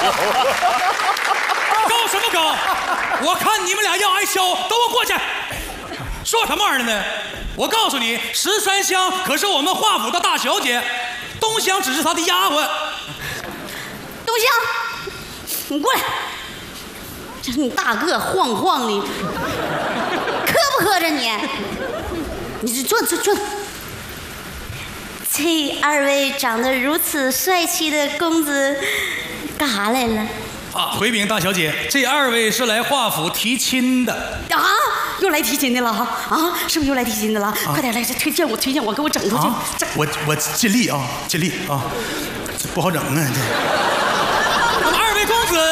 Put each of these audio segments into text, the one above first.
搞什么搞？我看你们俩要挨削，等我过去。说什么玩意儿呢？我告诉你，13香可是我们华府的大小姐，东香只是她的丫鬟。 东香，你过来。这你大个晃晃的，磕不磕碜你？你坐。这2位长得如此帅气的公子，干啥来了？ 啊，回禀大小姐，这2位是来华府提亲的。 啊，又来提亲的了啊？是不是又来提亲的了？快点来，这推荐我，给我整出去。 我尽力啊，这不好整啊。 那么2位公子，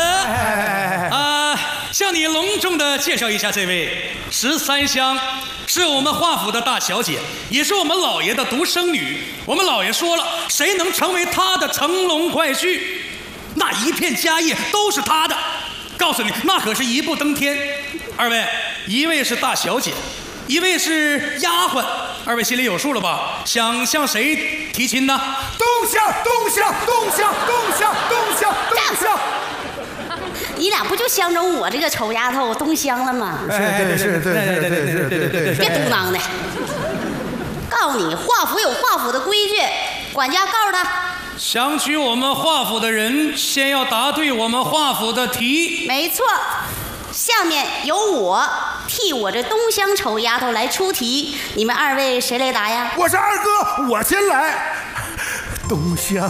向你隆重的介绍一下，这位13香是我们华府的大小姐，也是我们老爷的独生女。我们老爷说了，谁能成为她的乘龙快婿，那一片家业都是她的。告诉你，那可是一步登天。2位，一位是大小姐，一位是丫鬟，2位心里有数了吧？想向谁提亲呢？ 东香。 你俩不就相中我这个丑丫头东香了吗？ 是，对， 别嘟囔的。告诉你，华府有华府的规矩，管家告诉他， 想娶我们华府的人，先要答对我们华府的题。 没错，下面由我替我这东香丑丫头来出题，你们2位谁来答呀？ 我是二哥，我先来。东香，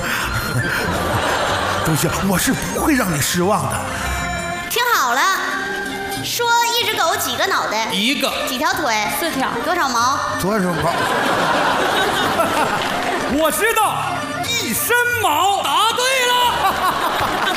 我是不会让你失望的。 听好了，说一只狗几个脑袋 ？1个。 几条腿？4条。多少毛？ 多少毛？ 我知道，1身毛。答对了。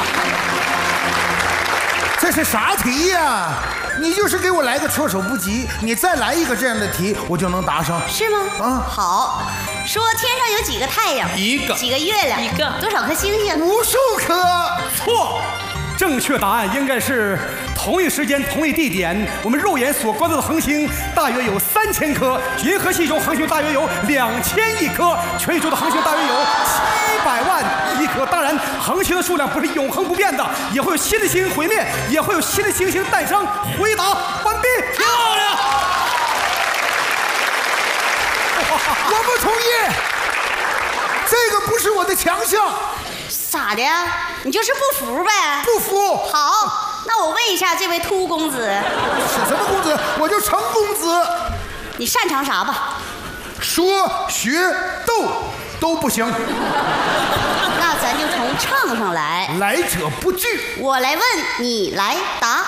这是啥题呀？你就是给我来个措手不及，你再来一个这样的题，我就能答上。 是吗？好。说天上有几个太阳 ？1个。 几个月亮？1个。多少颗星星？ 无数颗。 错，正确答案应该是同一时间、同一地点，我们肉眼所观测的恒星大约有3000颗，银河系中恒星大约有2000亿颗，全宇宙的恒星大约有700万亿颗。当然，恒星的数量不是永恒不变的，也会有新的星星毁灭，也会有新的星星诞生。回答完毕。 漂亮。 我不同意，这个不是我的强项。 咋的呀？你就是不服呗？ 不服。 好，那我问一下这位秃公子， 是什么公子？我就程公子。 你擅长啥吧？ 说学逗都不行。 那咱就从唱上来。 来者不拒。 我来问，你来答。